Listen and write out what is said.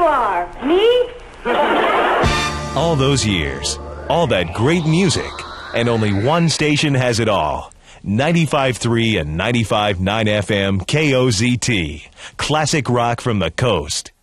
are? Me? All those years, all that great music, and only one station has it all. 95.3 and 95.9 FM KOZT. Classic rock from the coast.